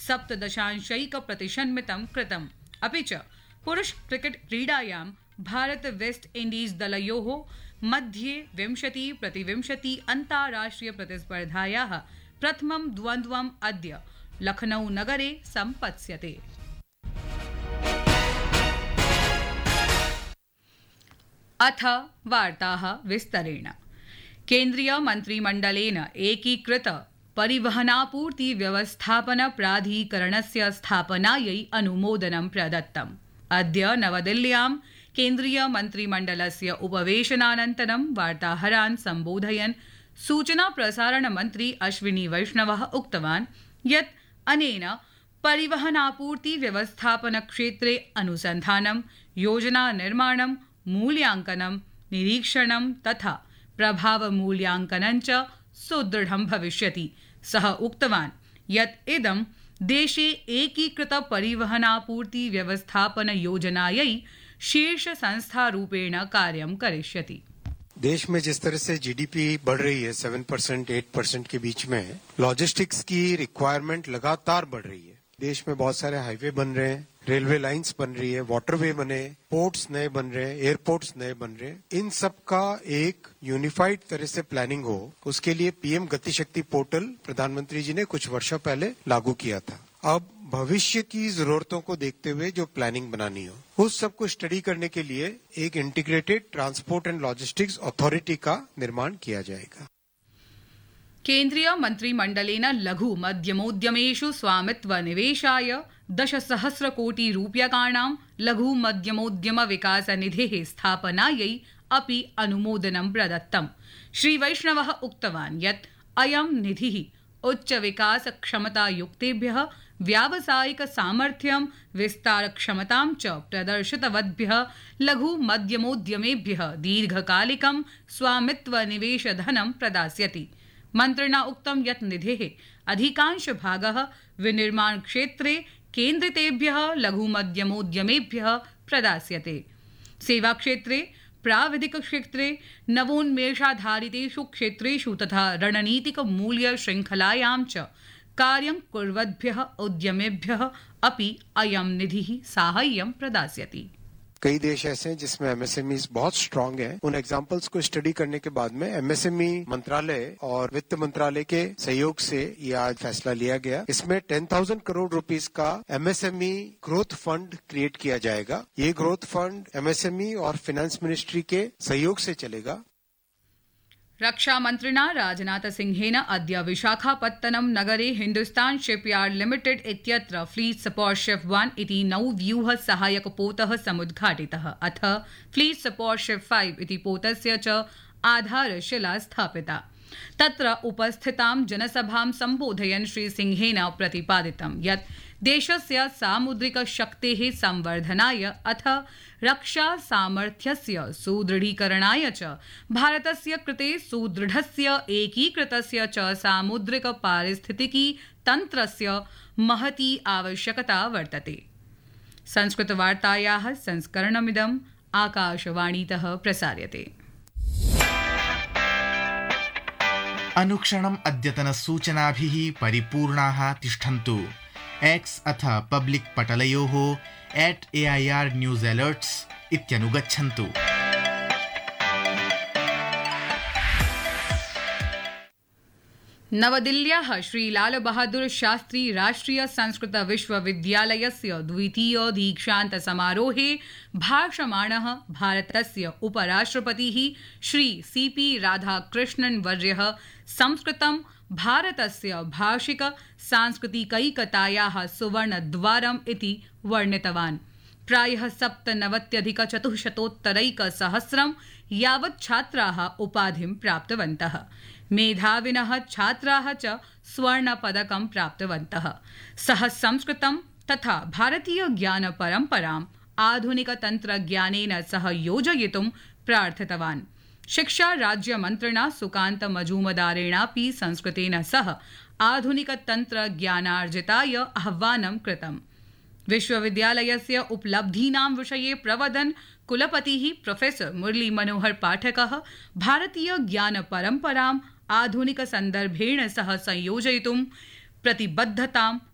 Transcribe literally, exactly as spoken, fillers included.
सप्तदशांशैक प्रतिशन्मितं कृतम्। अपि च पुरुष क्रिकेट क्रीडायां भारत वेस्ट इंडीज दलयोः मध्ये विंशति प्रतिविंशति अन्ताराष्ट्रिय प्रतिस्पर्धायाः प्रथमं द्वन्द्वम् अद्य लखनऊ नगरे सम्पत्स्यते। अथ वार्ताः विस्तरेण। केन्द्रीय मन्त्रिमण्डलेन एकीकृत परिवहनापूर्ति व्यवस्थापन प्राधिकरणस्य स्थापनायै अनुमोदनं प्रदत्तम्। अद्य नवदिल्ल्यां केन्द्रीय मन्त्रिमण्डलस्य उपवेशनानन्तरं वार्ताहरान् सम्बोधयन् सूचना प्रसारण मन्त्री अश्विनी वैष्णवः उक्तवान् यत् अनेन परिवहनापूर्ति व्यवस्थापन क्षेत्रे अनुसन्धानं, योजना निर्माणं, मूल्यांकनं, निरीक्षणं तथा प्रभावमूल्यांकनं च सुदृढं भविष्यति। सः उक्तवान् यत् इदं देशे एकीकृत परिवहनापूर्ति व्यवस्थापन योजनायै शीर्ष संस्था रूपेण कार्यं करिष्यति। देश में जिस तरह से जीडीपी बढ़ रही है सेवन परसेंट एट परसेंट के बीच में, लॉजिस्टिक्स की रिक्वायरमेंट लगातार बढ़ रही है। देश में बहुत सारे हाईवे बन रहे हैं, रेलवे लाइंस बन रही है, वाटरवे बने, पोर्ट्स नए बन रहे हैं, एयरपोर्ट्स नए बन रहे हैं। इन सब का एक यूनिफाइड तरह से प्लानिंग हो, उसके लिए पीएम गति शक्ति पोर्टल प्रधानमंत्री जी ने कुछ वर्षों पहले लागू किया था। अब भविष्य की जरूरतों को देखते हुए जो प्लानिंग बनानी हो, उस सब को स्टडी करने के लिए एक integrated transport and logistics authority का निर्माण किया जाएगा। केन्द्रीय मन्त्रिमण्डलेन लघु मध्यमोद्यमेषु स्वामित्व निवेशाय दशसहस्र कोटि रूप्यकाणां लघु मध्यमोद्यम विकास निधेः स्थापनायै अपि अनुमोदनं प्रदत्तम्। श्री वैष्णवः उक्तवान् यत् अयं निधिः उच्च विकास क्षमता युक्तेभ्यः व्यावसायिक सामर्थ्यं विस्तार क्षमतां च प्रदर्शितवद्भ्यः लघु मध्यमोद्यमेभ्यः दीर्घकालिकं स्वामित्व निवेश धनं प्रदास्यति। मन्त्रिणा उक्तं यत् निधेः अधिकांश भागः विनिर्माण क्षेत्रे केन्द्रितेभ्यः लघु मध्यमोद्यमेभ्यः प्रदास्यते। सेवा क्षेत्रे, प्राविधिक क्षेत्रे, नवोन्मेषाधारितेषु क्षेत्रेषु तथा रणनीतिक मूल्य श्रृंखलायां च कार्यं कुर्वद्भ्यः उद्यमेभ्यः अपि अयं निधिः साहाय्यं प्रदास्यति। कई देश ऐसे हैं जिसमें एमएसएमई बहुत स्ट्रांग है। उन एग्जांपल्स को स्टडी करने के बाद में एमएसएमई मंत्रालय और वित्त मंत्रालय के सहयोग से ये आज फैसला लिया गया। इसमें टेन थाउजेंड करोड़ रुपीस का एमएसएमई ग्रोथ फंड क्रिएट किया जाएगा। ये ग्रोथ फंड एमएसएमई और फाइनेंस मिनिस्ट्री के सहयोग से चलेगा। रक्षामन्त्रिणा राजनाथ सिंहेन अद्य विशाखापत्तनम नगरे हिन्दुस्तान शिपयार्ड लिमिटेड इत्यत्र फ्लीट सपोर्ट शिप वन इति नौव्यूह सहायक पोतः समुद्घाटितः। अथ फ्लीट सपोर्ट शिप फाइव इति पोतस्य च आधारशिला स्थापिता। तत्र उपस्थितां जनसभां सम्बोधयन् श्री सिंहेन प्रतिपादितं यत् देशस्य सामुद्रिक शक्तेः संवर्धनाय अथ रक्षा सामर्थ्यस्य सुदृढीकरणाय च भारतस्य कृते सुदृढस्य एकीकृतस्य च सामुद्रिक पारिस्थितिकी तन्त्रस्य महती आवश्यकता वर्तते। संस्कृतवार्तायाः संस्करणमिदम् आकाशवाणीतः प्रसार्यते। अनुक्षणम् अद्यतनसूचनाभिः परिपूर्णाः तिष्ठन्तु। एक्स अथ public पटलयोः at AIR news alerts इत्यनुगच्छन्तु। नवदिल्ल्याः Shri Lal Bahadur Shastri राष्ट्रिय संस्कृत विश्वविद्यालयस्य द्वितीय दीक्षान्त समारोहे भाषमाणः भारतस्य उपराष्ट्रपतिः श्री सीपी राधाकृष्णन् वर्यः संस्कृतं भारतस्य भाषिक सांस्कृतिकैकतायाः सुवर्णद्वारम् इति वर्णितवान्। प्रायः सप्तनवत्यधिक चतुःशतोत्तरैकसहस्रं यावत् छात्राः उपाधिं प्राप्तवन्तः। मेधाविनः छात्राः च स्वर्णपदकं प्राप्तवन्तः। सः संस्कृतं तथा भारतीय ज्ञान परम्पराम् आधुनिक तन्त्रज्ञानेन सह योजयितुं प्रार्थितवान्। शिक्षा राज्य मन्त्रिणा सुकान्त मजूमदारेणापि संस्कृतेन सह आधुनिक तन्त्रज्ञानार्जिताय आह्वानं कृतम्। विश्वविद्यालयस्य उपलब्धीनां विषये प्रवदन् कुलपतिः प्रोफेसर मुरली मनोहर पाठकः भारतीय ज्ञान परम्पराम् आधुनिक सन्दर्भेण सह संयोजयितुं प्रतिबद्धतां